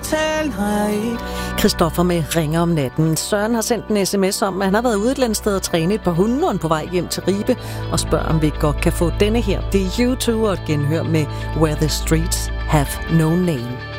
tonight. Christoffer med Ringer om natten. Søren har sendt en sms om, at han har været ude et eller andet sted og træne et par hunde, og på vej hjem til Ribe, og spørger, om vi godt kan få denne her. Det er U2 og et genhør med Where the Streets Have No Name.